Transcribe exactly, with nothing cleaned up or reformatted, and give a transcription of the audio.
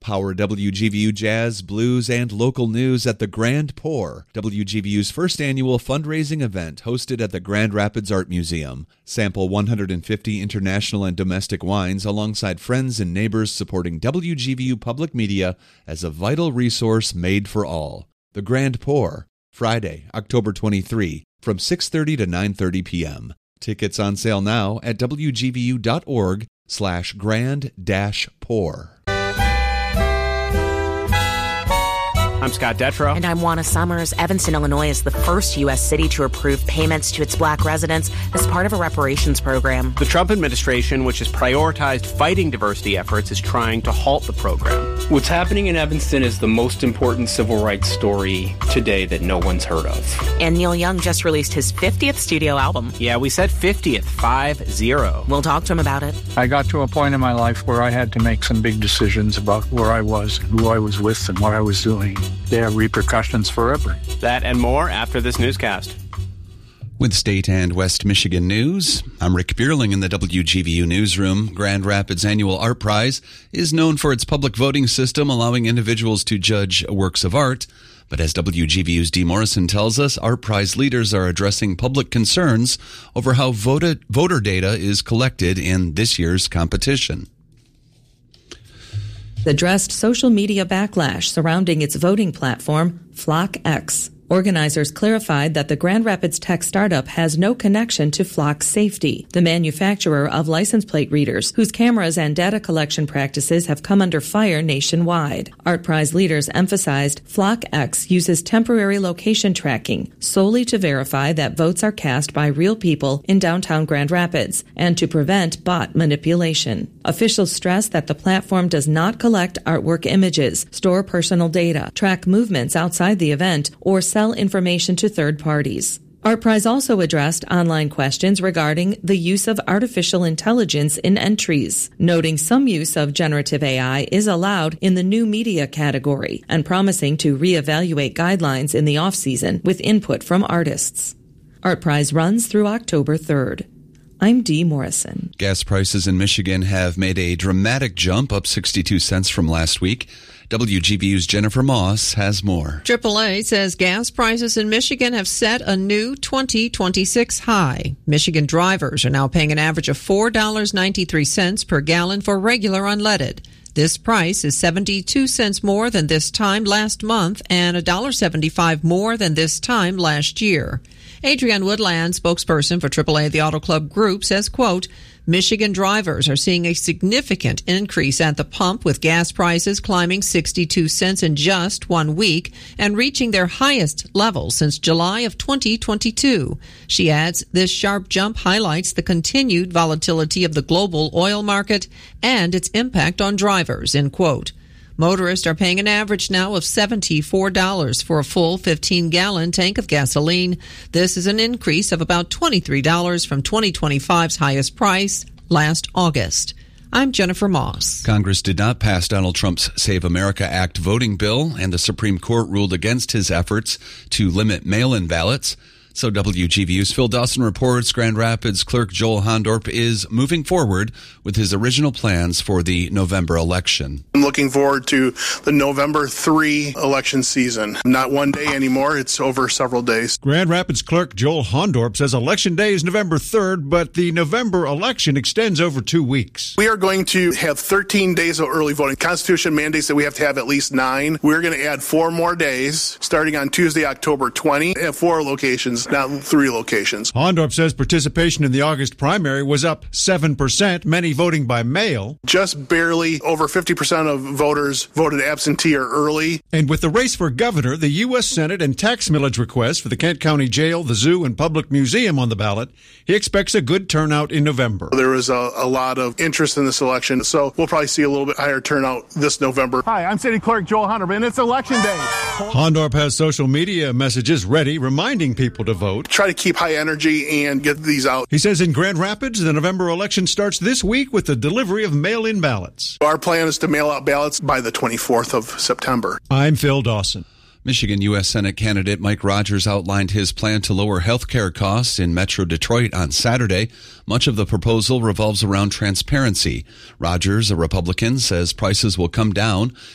Power W G V U jazz, blues, and local news at the Grand Pour, W G V U's first annual fundraising event hosted at the Grand Rapids Art Museum. Sample one hundred fifty international and domestic wines alongside friends and neighbors supporting W G V U Public Media as a vital resource made for all. The Grand Pour, Friday, October twenty-third, from six thirty to nine thirty p.m. Tickets on sale now at w g v u dot org slash grand dash pour. I'm Scott Detrow. And I'm Juana Summers. Evanston, Illinois is the first U S city to approve payments to its black residents as part of a reparations program. The Trump administration, which has prioritized fighting diversity efforts, is trying to halt the program. What's happening in Evanston is the most important civil rights story today that no one's heard of. And Neil Young just released his fiftieth studio album. Yeah, we said fiftieth, five zero. We'll talk to him about it. I got to a point in my life where I had to make some big decisions about where I was, and who I was with, and what I was doing. They have repercussions forever. That and more after this newscast. With State and West Michigan news, I'm Rick Bierling in the W G V U newsroom. Grand Rapids Annual Art Prize is known for its public voting system, allowing individuals to judge works of art. But as W G V U's Dee Morrison tells us, Art Prize leaders are addressing public concerns over how voted, voter data is collected in this year's competition. Addressed social media backlash surrounding its voting platform, FlockX. Organizers clarified that the Grand Rapids tech startup has no connection to Flock Safety, the manufacturer of license plate readers, whose cameras and data collection practices have come under fire nationwide. Art Prize leaders emphasized FlockX uses temporary location tracking solely to verify that votes are cast by real people in downtown Grand Rapids and to prevent bot manipulation. Officials stressed that the platform does not collect artwork images, store personal data, track movements outside the event, or sell information to third parties. Art Prize also addressed online questions regarding the use of artificial intelligence in entries, noting some use of generative A I is allowed in the new media category and promising to reevaluate guidelines in the off-season with input from artists. Art Prize runs through October third. I'm Dee Morrison. Gas prices in Michigan have made a dramatic jump, up sixty-two cents from last week. W G V U's Jennifer Moss has more. triple A says gas prices in Michigan have set a new twenty twenty-six high. Michigan drivers are now paying an average of four dollars and ninety-three cents per gallon for regular unleaded. This price is seventy-two cents more than this time last month and one dollar and seventy-five cents more than this time last year. Adrienne Woodland, spokesperson for triple A The Auto Club Group, says, quote, Michigan drivers are seeing a significant increase at the pump, with gas prices climbing sixty-two cents in just one week and reaching their highest level since July of twenty twenty-two. She adds, this sharp jump highlights the continued volatility of the global oil market and its impact on drivers, end quote. Motorists are paying an average now of seventy-four dollars for a full fifteen-gallon tank of gasoline. This is an increase of about twenty-three dollars from twenty twenty-five's highest price last August. I'm Jennifer Moss. Congress did not pass Donald Trump's Save America Act voting bill, and the Supreme Court ruled against his efforts to limit mail-in ballots. So W G V U's Phil Dawson reports Grand Rapids clerk Joel Hondorp is moving forward with his original plans for the November election. I'm looking forward to the November third election season. Not one day anymore, it's over several days. Grand Rapids clerk Joel Hondorp says election day is November third, but the November election extends over two weeks. We are going to have thirteen days of early voting. Constitution mandates that we have to have at least nine. We're going to add four more days starting on Tuesday, October twentieth, at four locations. Not three locations. Hondorp says participation in the August primary was up seven percent, many voting by mail. Just barely over fifty percent of voters voted absentee or early. And with the race for governor, the U S Senate and tax millage request for the Kent County Jail, the Zoo, and Public Museum on the ballot, he expects a good turnout in November. There was a, a lot of interest in this election, so we'll probably see a little bit higher turnout this November. Hi, I'm City Clerk Joel Hondorp, and it's election day. Hondorp has social media messages ready, reminding people to vote. Try to keep high energy and get these out. He says in Grand Rapids, the November election starts this week with the delivery of mail-in ballots. Our plan is to mail out ballots by the twenty-fourth of September. I'm Phil Dawson. Michigan U S Senate candidate Mike Rogers outlined his plan to lower health care costs in Metro Detroit on Saturday. Much of the proposal revolves around transparency. Rogers, a Republican, says prices will come down